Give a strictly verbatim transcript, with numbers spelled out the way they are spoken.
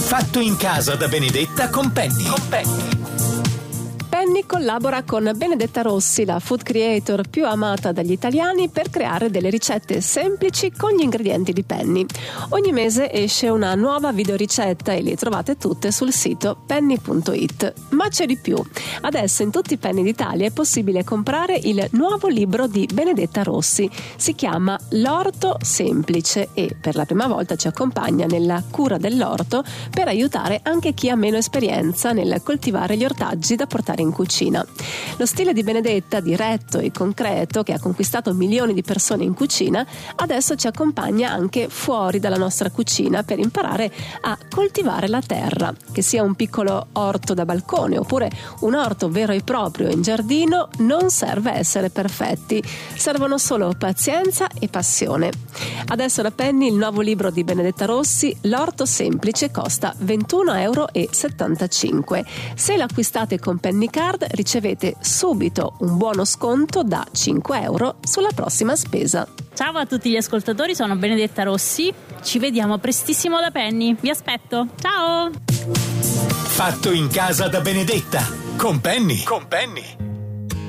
Fatto in casa da Benedetta con Penny. Con Penny. Penny collabora con Benedetta Rossi, la food creator più amata dagli italiani, per creare delle ricette semplici con gli ingredienti di Penny. Ogni mese esce una nuova videoricetta e le trovate tutte sul sito penny punto it. Ma c'è di più. Adesso in tutti i Penny d'Italia è possibile comprare il nuovo libro di Benedetta Rossi. Si chiama L'orto semplice e per la prima volta ci accompagna nella cura dell'orto per aiutare anche chi ha meno esperienza nel coltivare gli ortaggi da portare in cucina. Lo stile di Benedetta, diretto e concreto, che ha conquistato milioni di persone in cucina, adesso ci accompagna anche fuori dalla nostra cucina per imparare a coltivare la terra, che sia un piccolo orto da balcone oppure un orto vero e proprio in giardino. Non serve essere perfetti, servono solo pazienza e passione. Adesso da Penny il nuovo libro di Benedetta Rossi, L'orto semplice, costa ventuno virgola settantacinque euro. Se l'acquistate con Penny Card ricevete subito un buono sconto da cinque euro sulla prossima spesa. Ciao a tutti gli ascoltatori, sono Benedetta Rossi. Ci vediamo prestissimo da Penny. Vi aspetto. Ciao! Fatto in casa da Benedetta con Penny. Con Penny.